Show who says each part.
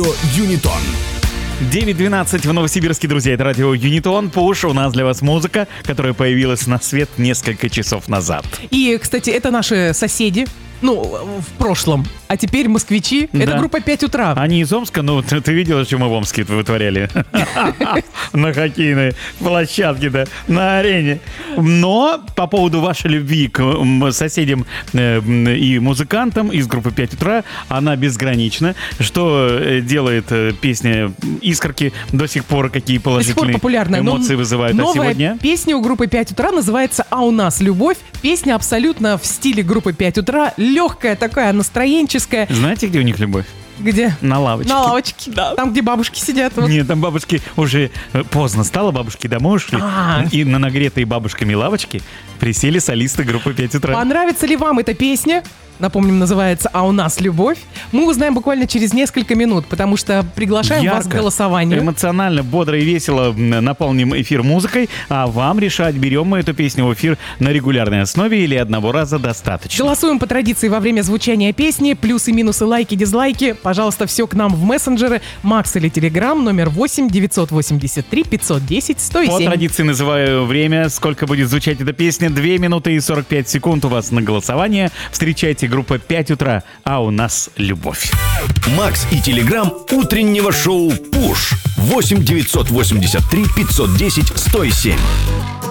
Speaker 1: Юнитон.
Speaker 2: 9:12 в Новосибирске, друзья. Это радио Юнитон. Пуш. У нас для вас музыка, которая появилась на свет несколько часов назад.
Speaker 3: И, кстати, это наши соседи. В прошлом. А теперь москвичи.
Speaker 2: Да.
Speaker 3: Это группа 5 утра.
Speaker 2: Они из Омска, ты видела, что мы в Омске вытворяли? На хоккейной площадке, да, на арене. Но по поводу вашей любви к соседям и музыкантам из группы 5 утра, она безгранична. Что делает песня «Искорки» до сих пор, какие положительные эмоции вызывает сегодня?
Speaker 3: Новая песня у группы 5 утра называется «А у нас любовь». Песня абсолютно в стиле группы 5 утра. Легкая такая, настроенческая.
Speaker 2: Знаете, где у них любовь?
Speaker 3: Где?
Speaker 2: На лавочке.
Speaker 3: На лавочке, да. Там, где бабушки сидят.
Speaker 2: Нет, там бабушки уже поздно стало, бабушки домой ушли. И на нагретые бабушками лавочки присели солисты группы 5 утра.
Speaker 3: Понравится ли вам эта песня? Напомним, называется «А у нас любовь». Мы узнаем буквально через несколько минут, потому что приглашаем вас к голосованию.
Speaker 2: Эмоционально, бодро и весело наполним эфир музыкой, а вам решать, берем мы эту песню в эфир на регулярной основе или одного раза достаточно.
Speaker 3: Голосуем по традиции во время звучания песни. Плюсы, минусы, лайки, дизлайки. Пожалуйста, все к нам в мессенджеры. Макс или Телеграм, номер 8 983 510 107.
Speaker 2: По традиции называю время, сколько будет звучать эта песня. 2 минуты и 45 секунд у вас на голосование. Встречайте группа 5 утра, а у нас любовь.
Speaker 1: Макс и Телеграм утреннего шоу «Пуш». 8 983 510 107.